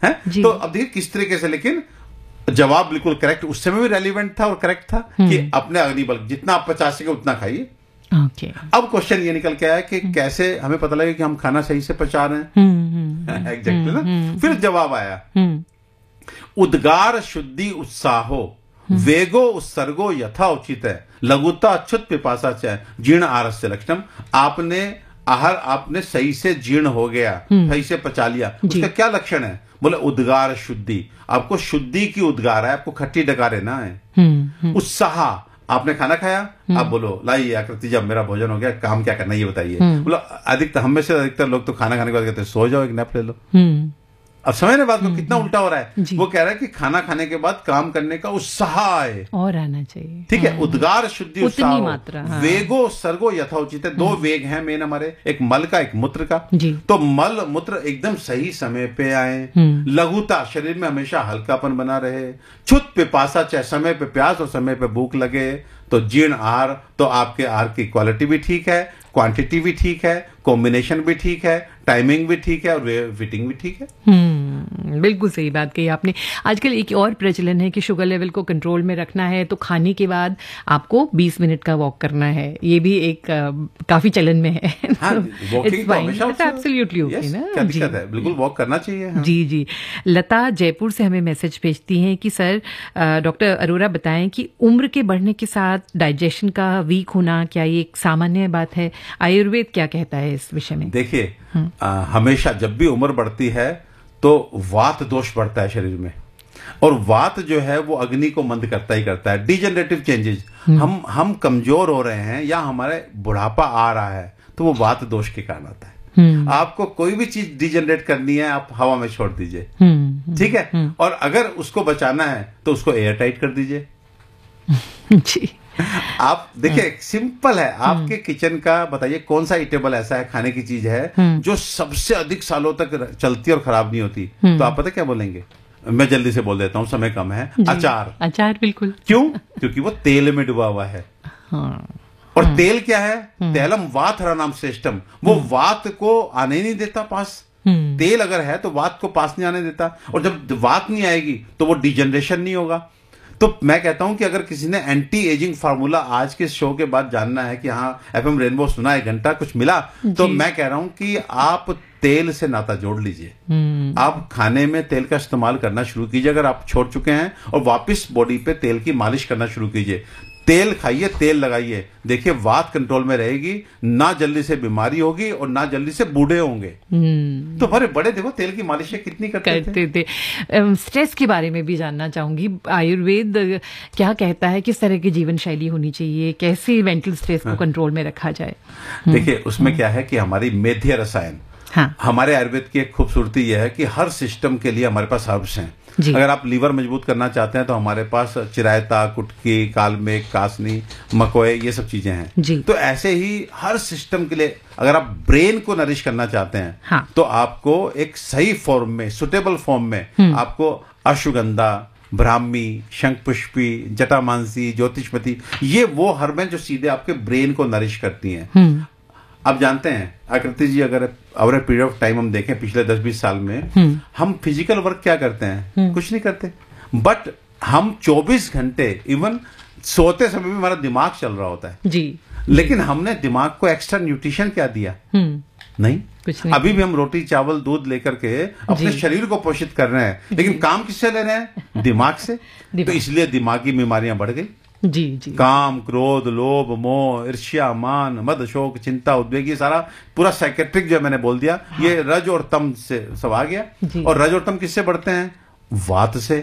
है। तो अब देखिए किस तरीके से, लेकिन जवाब बिल्कुल करेक्ट, उस समय भी रेलिवेंट था और करेक्ट था कि अपने अग्निबल जितना आप पचा सके उतना खाइए। अब क्वेश्चन ये निकल के आया कि कैसे हमें पता लगे कि हम खाना सही से पचा रहे हैं। एग्जैक्टली ना। फिर जवाब आया, उद्गार शुद्धि उत्साहो वेगो उत्सर्गो यथा उचित है लघुता अच्युत पिपासा च जीर्ण आरस्य लक्षणम। आपने आहार आपने सही से जीर्ण हो गया, सही से पचा लिया, उसका क्या लक्षण है? बोले उद्गार शुद्धि, आपको शुद्धि की उद्गार है, आपको खट्टी डकारे ना है। उत्साह, आपने खाना खाया, आप बोलो लाइए आकृति जब मेरा भोजन हो गया, काम क्या करना ये बताइए। बोलो अधिकतर, हम में से अधिकतर लोग तो खाना खाने के बाद कहते हैं सो जाओ, एक नैप ले लो। अब समझ रहे बात को, कितना उल्टा हो रहा है। वो कह रहा है कि खाना खाने के बाद काम करने का उत्साह है और आना चाहिए। ठीक है, उद्गार शुद्धि उत्साह मात्रा, वेगो सर्गो यथोचित है। दो वेग हैं मेन हमारे, एक मल का एक मूत्र का। तो मल मूत्र एकदम सही समय पे आए, लघुता शरीर में हमेशा हल्कापन बना रहे, छुत पिपासा चाहे समय पे प्यास और समय पे भूख लगे, तो जीर्ण आहार, तो आपके आहार की क्वालिटी भी ठीक है, क्वांटिटी भी ठीक है, कॉम्बिनेशन भी ठीक है, टाइमिंग भी ठीक है और फिटिंग भी ठीक है। बिल्कुल सही बात कही आपने। आजकल एक और प्रचलन है कि शुगर लेवल को कंट्रोल में रखना है तो खाने के बाद आपको 20 मिनट का वॉक करना है। ये भी एक काफी चलन में है। एब्सोल्युटली ओके ना, क्या दिक्कत है, बिल्कुल वॉक करना चाहिए। जी जी। लता जयपुर से हमें मैसेज भेजती हैं कि सर डॉक्टर अरोरा बताएं कि उम्र के बढ़ने के साथ डाइजेशन का वीक होना क्या ये एक सामान्य बात है? आयुर्वेद क्या कहता है इस विषय में? देखिए, हमेशा जब भी उम्र बढ़ती है तो वात दोष बढ़ता है शरीर में, और वात जो है वो अग्नि को मंद करता ही करता है। डिजेनरेटिव चेंजेस, हम कमजोर हो रहे हैं या हमारे बुढ़ापा आ रहा है तो वो वात दोष के कारण आता है। आपको कोई भी चीज डिजेनरेट करनी है, आप हवा में छोड़ दीजिए, ठीक है, और अगर उसको बचाना है तो उसको एयर टाइट कर दीजिए। जी। आप देखिए, सिंपल है, आपके किचन का बताइए कौन सा ईटेबल ऐसा है, खाने की चीज है जो सबसे अधिक सालों तक चलती और खराब नहीं होती? तो आप पता क्या बोलेंगे? मैं जल्दी से बोल देता हूँ, समय कम है। अचार। अचार, बिल्कुल। क्यों? क्योंकि वो तेल में डुबा हुआ है। और तेल क्या है? तेलम वात हरानाम श्रेष्ठम, वो वात को आने नहीं देता पास। तेल अगर है तो वात को पास नहीं आने देता, और जब वात नहीं आएगी तो वो डिजनरेशन नहीं होगा। तो मैं कहता हूं कि अगर किसी ने एंटी एजिंग फार्मूला आज के शो के बाद जानना है कि हाँ एफएम रेनबो सुना, 1 घंटा कुछ मिला, तो मैं कह रहा हूं कि आप तेल से नाता जोड़ लीजिए। आप खाने में तेल का इस्तेमाल करना शुरू कीजिए अगर आप छोड़ चुके हैं, और वापस बॉडी पे तेल की मालिश करना शुरू कीजिए। तेल खाइए, तेल लगाइए, देखिए वात कंट्रोल में रहेगी, ना जल्दी से बीमारी होगी और ना जल्दी से बूढ़े होंगे। तो हमारे बड़े देखो तेल की मालिश कितनी करते थे। स्ट्रेस के बारे में भी जानना चाहूंगी, आयुर्वेद क्या कहता है, किस तरह की जीवन शैली होनी चाहिए, कैसे मेंटल स्ट्रेस को कंट्रोल में रखा जाए? देखिए, उसमें क्या है कि हमारी मेध्य रसायन, हमारे आयुर्वेद की एक खूबसूरती यह है कि हर सिस्टम के लिए हमारे पास हर्ब्स हैं। अगर आप लीवर मजबूत करना चाहते हैं तो हमारे पास चिरायता, कुटकी, कालमेघ, कासनी, मकोए, ये सब चीजें हैं। तो ऐसे ही हर सिस्टम के लिए अगर आप ब्रेन को नरिश करना चाहते हैं तो आपको एक सही फॉर्म में, सुटेबल फॉर्म में आपको अश्वगंधा, ब्राह्मी, शंखपुष्पी, जटामांसी, ज्योतिषपति, ये वो हर्ब हैं जो सीधे आपके ब्रेन को नरिश करती हैं। आप जानते हैं आकृति जी, अगर ओवर पीरियड ऑफ टाइम हम देखें पिछले 10-20 साल में, हम फिजिकल वर्क क्या करते हैं? कुछ नहीं करते, बट हम 24 घंटे इवन सोते समय भी हमारा दिमाग चल रहा होता है जी। लेकिन हमने दिमाग को एक्स्ट्रा न्यूट्रिशन क्या दिया? नहीं, कुछ नहीं। अभी भी हम रोटी चावल दूध लेकर के अपने शरीर को पोषित कर रहे हैं, लेकिन काम किससे ले रहे हैं? दिमाग से। तो इसलिए दिमागी बीमारियां बढ़ गई। जी जी। काम, क्रोध, लोभ, मोह, ईर्ष्या, मान, मद, शोक, चिंता, उद्वेग, ये सारा पूरा साइकेट्रिक जो मैंने बोल दिया, ये रज और तम से सब आ गया। और रज और तम किससे बढ़ते हैं? वात से।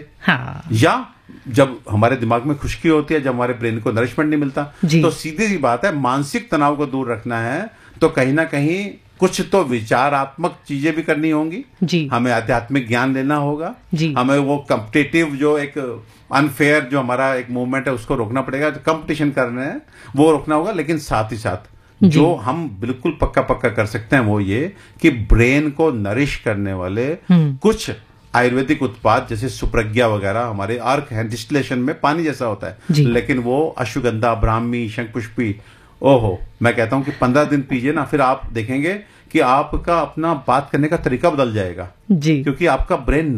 या जब हमारे दिमाग में खुश्की होती है, जब हमारे ब्रेन को नरिशमेंट नहीं मिलता, तो सीधी सी बात है, मानसिक तनाव को दूर रखना है तो कहीं ना कहीं कुछ तो विचारात्मक चीजें भी करनी होंगी। हमें आध्यात्मिक ज्ञान लेना होगा, हमें वो कॉम्पिटिटिव जो एक अनफेयर जो हमारा एक मूवमेंट है उसको रोकना पड़ेगा। जो कंपटीशन कर रहे हैं वो रोकना होगा, लेकिन साथ ही साथ जो हम बिल्कुल पक्का कर सकते हैं वो ये कि ब्रेन को नरिश करने वाले कुछ आयुर्वेदिक उत्पाद जैसे सुप्रज्ञा वगैरह हमारे अर्क हैं, डिस्टिलेशन में पानी जैसा होता है, लेकिन वो अश्वगंधा, ब्राह्मी, शंखपुष्पी, ओहो, मैं कहता हूं कि 15 दिन पीजिए ना, फिर आप देखेंगे कि आपका अपना बात करने का तरीका बदल जाएगा जी, क्योंकि आपका ब्रेन